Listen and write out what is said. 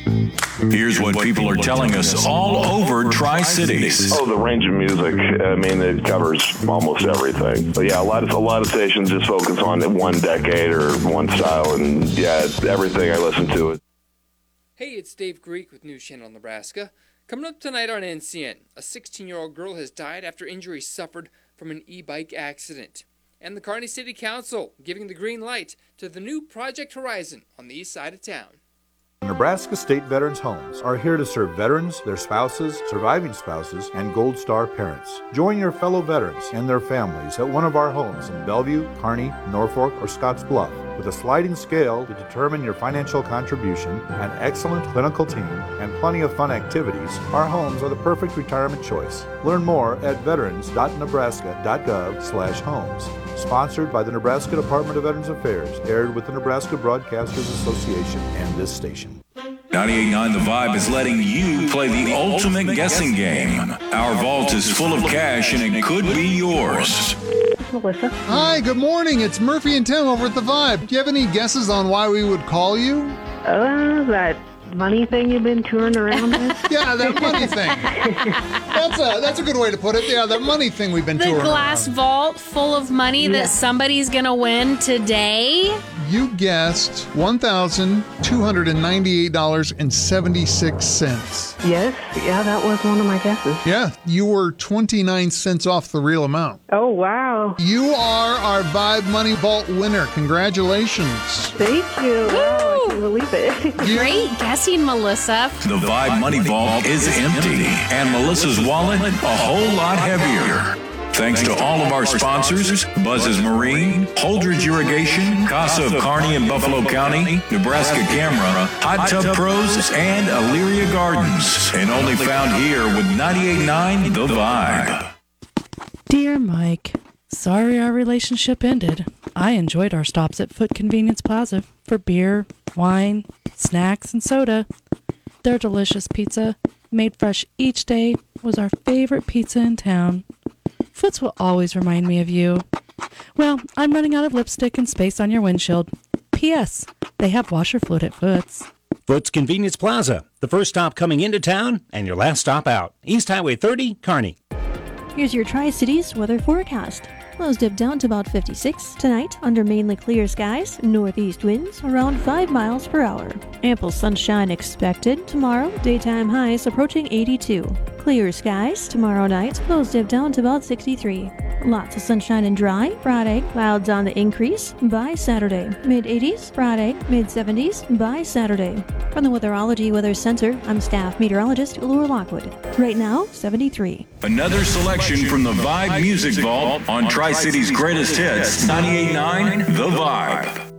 Here's what people are telling us all over Tri-Cities. Oh, the range of music. I mean, it covers almost everything. But yeah, a lot of stations just focus on one decade or one style, and yeah, everything I listen to. Hey, it's Dave Greek with News Channel Nebraska. Coming up tonight on NCN, a 16-year-old girl has died after injuries suffered from an e-bike accident. And the Kearney City Council giving the green light to the new Project Horizon on the east side of town. Nebraska State Veterans Homes are here to serve veterans, their spouses, surviving spouses, and Gold Star parents. Join your fellow veterans and their families at one of our homes in Bellevue, Kearney, Norfolk, or Scottsbluff. With a sliding scale to determine your financial contribution, an excellent clinical team, and plenty of fun activities, our homes are the perfect retirement choice. Learn more at veterans.nebraska.gov/homes. Sponsored by the Nebraska Department of Veterans Affairs, aired with the Nebraska Broadcasters Association and this station. 98.9 The Vibe is letting you play the ultimate guessing game. Our vault is full of cash and it could be yours. Melissa. Hi, good morning. It's Murphy and Tim over at The Vibe. Do you have any guesses on why we would call you? That money thing you've been touring around with? Yeah, that money thing. That's a good way to put it. Yeah, that money thing we've been touring around. The glass vault full of money that somebody's going to win today? You guessed $1,298.76. Yes, yeah, that was one of my guesses. Yeah, you were 29 cents off the real amount. Oh, wow. You are our Vibe Money Vault winner. Congratulations. Thank you. Wow, I can't believe it. Great guessing, Melissa. The Vibe Money Vault is empty, and Melissa's wallet a whole lot heavier. Thanks to all of our sponsors, Buzz's Marine, Holdridge Irrigation, Casa of Kearney and Buffalo County, Nebraska Camera, Hot Tub Pros, and Elyria Gardens. And only found here with 98.9 The Vibe. Dear Mike, sorry our relationship ended. I enjoyed our stops at Foot Convenience Plaza for beer, wine, snacks, and soda. Their delicious pizza, made fresh each day, was our favorite pizza in town. Foots will always remind me of you. Well, I'm running out of lipstick and space on your windshield. P.S. They have washer fluid at Foots. Foots Convenience Plaza, the first stop coming into town and your last stop out. East Highway 30, Kearney. Here's your Tri-Cities weather forecast. Lows dip down to about 56 tonight under mainly clear skies, northeast winds around 5 miles per hour. Ample sunshine expected tomorrow, daytime highs approaching 82. Clear skies tomorrow night, lows dip down to about 63. Lots of sunshine and dry Friday, clouds on the increase by Saturday. Mid-80s Friday, mid-70s by Saturday. From the Weatherology Weather Center, I'm staff meteorologist Laura Lockwood. Right now, 73. Another selection from the Vibe Music Vault on Tri-City's greatest hits, 98.9 The Vibe.